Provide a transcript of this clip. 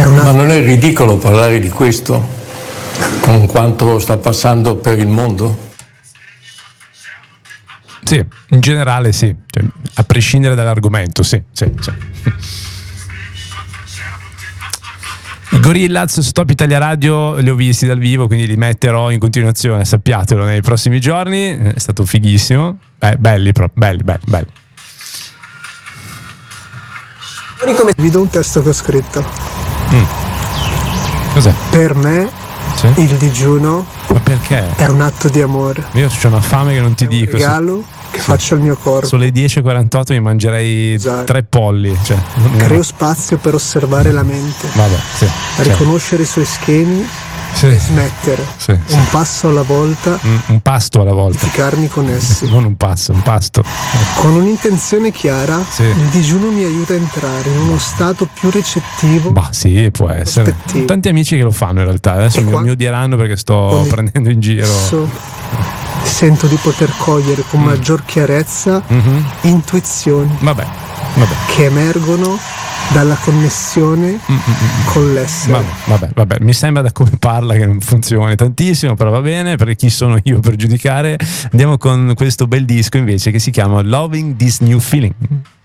Ma non è ridicolo parlare di questo con quanto sta passando per il mondo? Sì, in generale sì, cioè, a prescindere dall'argomento, sì. I Gorillaz su Top Italia Radio li ho visti dal vivo, quindi li metterò in continuazione, sappiatelo, nei prossimi giorni. È stato fighissimo. Belli proprio, belli. Vi do un testo che ho scritto. Cos'è? Per me Sì? il digiuno Ma perché? è un atto di amore. Io ho una fame che non ti È un dico. regalo che faccio al mio corpo. Sono le 10:48, mi mangerei Esatto. 3 polli. Cioè, Creo spazio per osservare la mente, Vabbè, sì. riconoscere i suoi schemi, Sì. smettere, Sì. un passo alla volta, Un pasto alla volta. identificarmi con essi. Non un passo, un pasto. Con un'intenzione chiara, Sì. il digiuno mi aiuta a entrare in uno stato più recettivo. Bah, sì, può essere. Prospettiva. Ho tanti amici che lo fanno in realtà. Adesso E qua- mi odieranno perché sto Con il- prendendo in giro. Sento di poter cogliere con maggior chiarezza intuizioni Vabbè. che emergono dalla connessione con l'essere. Vabbè, mi sembra da come parla che non funzioni tantissimo, però va bene, perché chi sono io per giudicare. Andiamo con questo bel disco invece che si chiama Loving This New Feeling.